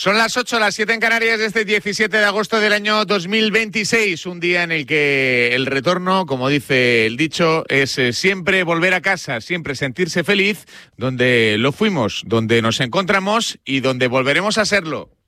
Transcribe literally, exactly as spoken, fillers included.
Son las ocho, las siete en Canarias de este diecisiete de agosto del año dos mil veintiséis, un día en el que el retorno, como dice el dicho, es eh, siempre volver a casa, siempre sentirse feliz, donde lo fuimos, donde nos encontramos y donde volveremos a serlo.